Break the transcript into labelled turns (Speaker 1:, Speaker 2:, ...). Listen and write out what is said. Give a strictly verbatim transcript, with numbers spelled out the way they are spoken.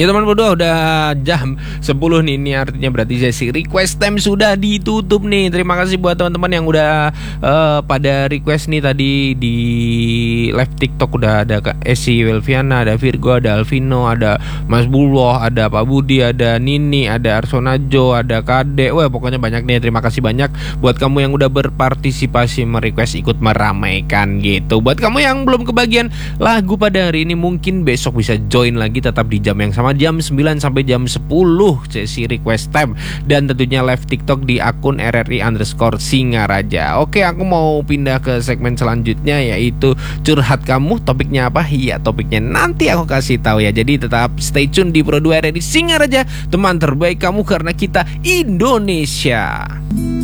Speaker 1: Ya teman berdua, udah jam sepuluh nih. Ini artinya berarti sesi request time sudah ditutup nih. Terima kasih buat teman-teman yang udah uh, pada request nih tadi di live TikTok. Udah ada Kak Esi Welviana, ada Virgo, ada Alvino, ada Mas Buloh, ada Pak Budi, ada Nini, ada Arsonajo, ada Kade. Wah pokoknya banyak nih. Terima kasih banyak buat kamu yang udah berpartisipasi merequest ikut meramaikan gitu. Buat kamu yang belum kebagian lagu pada hari ini, mungkin besok bisa join lagi tetap di jam yang sama, jam sembilan sampai jam sepuluh sesi request time. Dan tentunya live TikTok di akun R R I underscore Singaraja. Oke, aku mau pindah ke segmen selanjutnya, yaitu curhat kamu. Topiknya apa? Iya, topiknya nanti aku kasih tahu ya. Jadi tetap stay tune di Pro dua R R I Singaraja, teman terbaik kamu karena kita Indonesia.